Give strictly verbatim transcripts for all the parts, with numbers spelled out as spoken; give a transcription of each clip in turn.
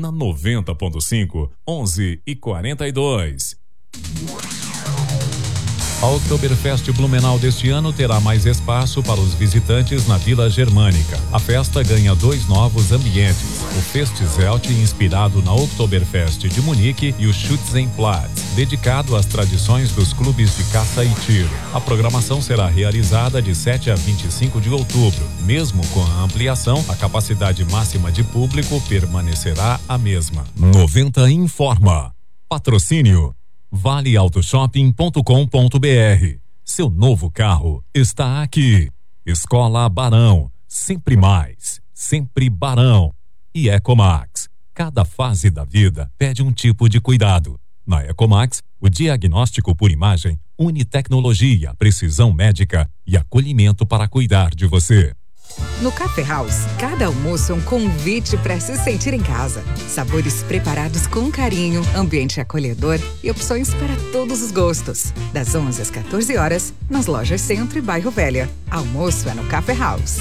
na noventa ponto cinco, onze e quarenta e dois. A Oktoberfest Blumenau deste ano terá mais espaço para os visitantes na Vila Germânica. A festa ganha dois novos ambientes: o Festzelt, inspirado na Oktoberfest de Munique, e o Schützenplatz, dedicado às tradições dos clubes de caça e tiro. A programação será realizada de sete a vinte e cinco de outubro. Mesmo com a ampliação, a capacidade máxima de público permanecerá a mesma. noventa informa. Patrocínio vale auto shopping ponto com ponto b r. Seu novo carro está aqui. Escola Barão, sempre mais, sempre Barão. E Ecomax, cada fase da vida pede um tipo de cuidado. Na Ecomax, o diagnóstico por imagem une tecnologia, precisão médica e acolhimento para cuidar de você. No Café House, cada almoço é um convite para se sentir em casa. Sabores preparados com carinho, ambiente acolhedor e opções para todos os gostos. Das onze às quatorze horas, nas lojas Centro e Bairro Velha. Almoço é no Café House.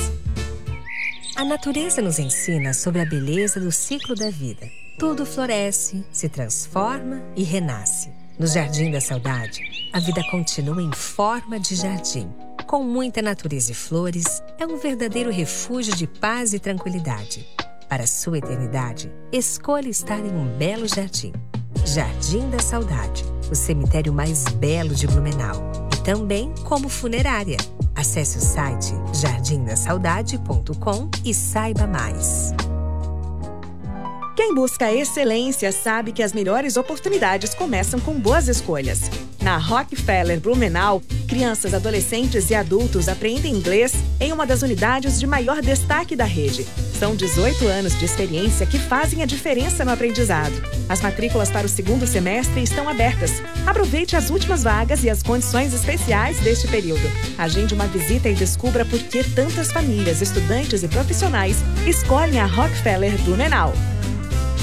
A natureza nos ensina sobre a beleza do ciclo da vida. Tudo floresce, se transforma e renasce. No Jardim da Saudade, a vida continua em forma de jardim. Com muita natureza e flores, é um verdadeiro refúgio de paz e tranquilidade. Para sua eternidade, escolha estar em um belo jardim. Jardim da Saudade, o cemitério mais belo de Blumenau. E também como funerária. Acesse o site jardim da saudade ponto com e saiba mais. Quem busca excelência sabe que as melhores oportunidades começam com boas escolhas. Na Rockefeller Blumenau, crianças, adolescentes e adultos aprendem inglês em uma das unidades de maior destaque da rede. São dezoito anos de experiência que fazem a diferença no aprendizado. As matrículas para o segundo semestre estão abertas. Aproveite as últimas vagas e as condições especiais deste período. Agende uma visita e descubra por que tantas famílias, estudantes e profissionais escolhem a Rockefeller Blumenau.